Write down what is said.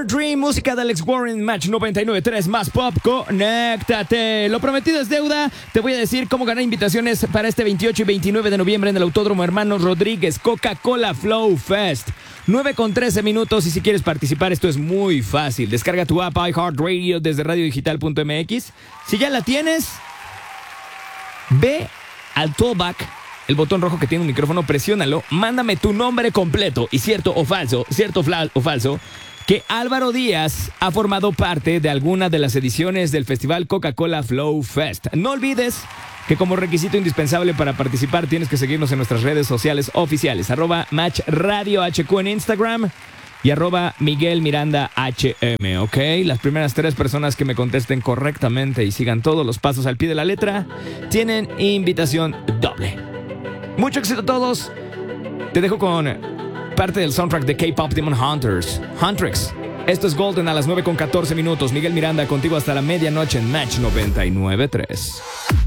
Summer Dream, música de Alex Warren, Match 99.3 más pop, conéctate. Lo prometido es deuda. Te voy a decir cómo ganar invitaciones para este 28 y 29 de noviembre en el Autódromo Hermanos Rodríguez, Coca-Cola Flow Fest. 9:13 y si quieres participar, esto es muy fácil. Descarga tu app iHeartRadio desde radiodigital.mx. Si ya la tienes, ve al tollback, el botón rojo que tiene un micrófono, presiónalo, mándame tu nombre completo y cierto o falso, que Álvaro Díaz ha formado parte de alguna de las ediciones del Festival Coca-Cola Flow Fest. No olvides que como requisito indispensable para participar tienes que seguirnos en nuestras redes sociales oficiales, @MatchRadioHQ en Instagram y @MiguelMirandaHM, ¿ok? Las primeras 3 personas que me contesten correctamente y sigan todos los pasos al pie de la letra tienen invitación doble. Mucho éxito a todos. Te dejo con parte del soundtrack de K-Pop Demon Huntrix. Esto es Golden a las 9:14. Miguel Miranda contigo hasta la medianoche en Match 99.3.